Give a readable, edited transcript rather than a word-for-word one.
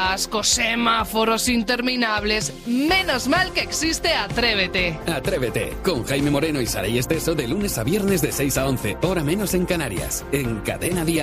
atascos, semáforos interminables. Menos mal que existe Atrévete. Atrévete, con Jaime Moreno y Saray Esteso de lunes a viernes de 6 a 11, hora menos en Canarias, en Cadena Dial.